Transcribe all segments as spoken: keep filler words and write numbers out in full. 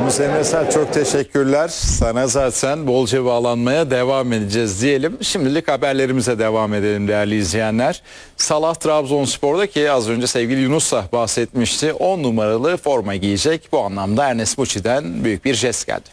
Yorumcumuz Emre Sert, çok teşekkürler. Sana zaten bolca bağlanmaya devam edeceğiz diyelim. Şimdilik haberlerimize devam edelim değerli izleyenler. Salah Trabzonspor'da, ki az önce sevgili Yunus da bahsetmişti, on numaralı forma giyecek. Bu anlamda Ernest Muçi'den büyük bir jest geldi.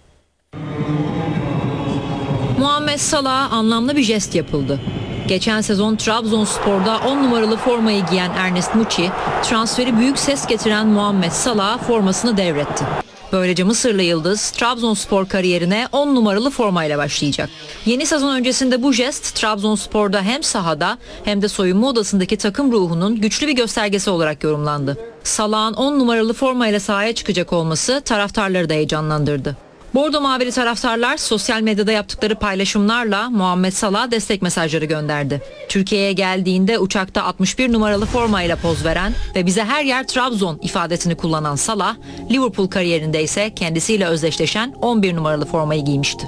Muhammed Salah'a anlamlı bir jest yapıldı. Geçen sezon Trabzonspor'da on numaralı formayı giyen Ernest Muçi, transferi büyük ses getiren Muhammed Salah'a formasını devretti. Böylece Mısırlı yıldız Trabzonspor kariyerine on numaralı formayla başlayacak. Yeni sezon öncesinde bu jest Trabzonspor'da hem sahada hem de soyunma odasındaki takım ruhunun güçlü bir göstergesi olarak yorumlandı. Salah'ın on numaralı formayla sahaya çıkacak olması taraftarları da heyecanlandırdı. Bordo Mavili taraftarlar sosyal medyada yaptıkları paylaşımlarla Muhammed Salah'a destek mesajları gönderdi. Türkiye'ye geldiğinde uçakta altmış bir numaralı formayla poz veren ve "bize her yer Trabzon" ifadesini kullanan Salah, Liverpool kariyerinde ise kendisiyle özdeşleşen on bir numaralı formayı giymişti.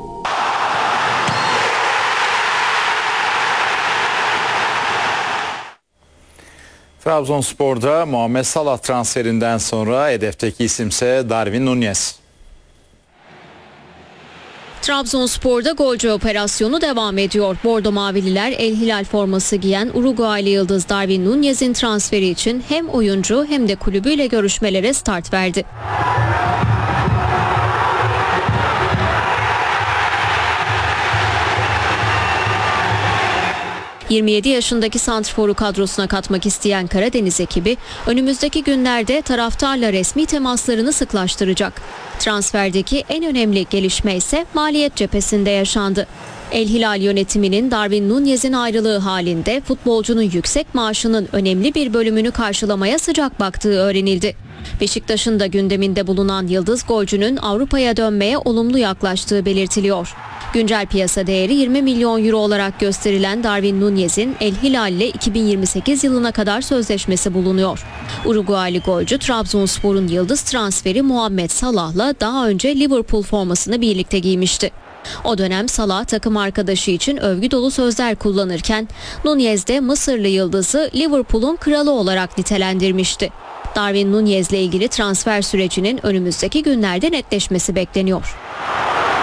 Trabzonspor'da Muhammed Salah transferinden sonra hedefteki isimse Darwin Núñez. Trabzonspor'da golcü operasyonu devam ediyor. Bordo Mavililer El Hilal forması giyen Uruguaylı yıldız Darwin Núñez'in transferi için hem oyuncu hem de kulübüyle görüşmelere start verdi. yirmi yedi yaşındaki santrforu kadrosuna katmak isteyen Karadeniz ekibi önümüzdeki günlerde taraftarla resmi temaslarını sıklaştıracak. Transferdeki en önemli gelişme ise maliyet cephesinde yaşandı. El Hilal yönetiminin Darwin Núñez'in ayrılığı halinde futbolcunun yüksek maaşının önemli bir bölümünü karşılamaya sıcak baktığı öğrenildi. Beşiktaş'ın da gündeminde bulunan yıldız golcünün Avrupa'ya dönmeye olumlu yaklaştığı belirtiliyor. Güncel piyasa değeri yirmi milyon euro olarak gösterilen Darwin Núñez'in El Hilal ile iki bin yirmi sekiz yılına kadar sözleşmesi bulunuyor. Uruguaylı golcü Trabzonspor'un yıldız transferi Muhammed Salah'la daha önce Liverpool formasını birlikte giymişti. O dönem Salah takım arkadaşı için övgü dolu sözler kullanırken Núñez de Mısırlı yıldızı Liverpool'un kralı olarak nitelendirmişti. Darwin Núñez'le ilgili transfer sürecinin önümüzdeki günlerde netleşmesi bekleniyor.